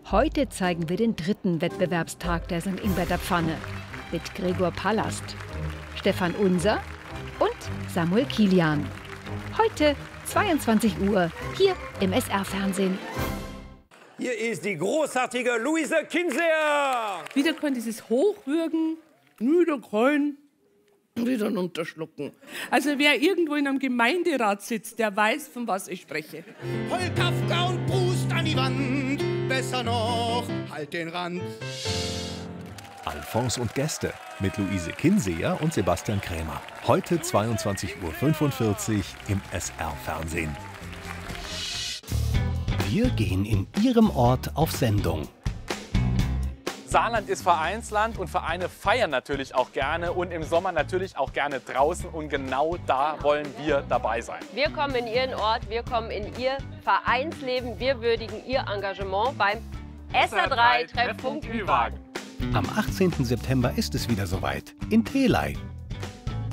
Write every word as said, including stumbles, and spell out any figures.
Heute zeigen wir den dritten Wettbewerbstag der Sankt Ingbert Pfanne mit Gregor Palast, Stefan Unser und Samuel Kilian. Heute zweiundzwanzig Uhr hier im S R-Fernsehen. Hier ist die großartige Luise Kinseher. Wieder kann dieses Hochwürgen, wieder kein, wieder runterschlucken. Also wer irgendwo in einem Gemeinderat sitzt, der weiß, von was ich spreche. Heul Kafka und Brust an die Wand, besser noch, halt den Rand. Alfons und Gäste mit Luise Kinseher und Sebastian Krämer. Heute zweiundzwanzig Uhr fünfundvierzig im S R-Fernsehen. Wir gehen in Ihrem Ort auf Sendung. Saarland ist Vereinsland und Vereine feiern natürlich auch gerne und im Sommer natürlich auch gerne draußen. Und genau da wollen wir dabei sein. Wir kommen in Ihren Ort, wir kommen in Ihr Vereinsleben, wir würdigen Ihr Engagement beim S R drei Treffpunkt Ü-Wagen. Am achtzehnten September ist es wieder soweit in Telei.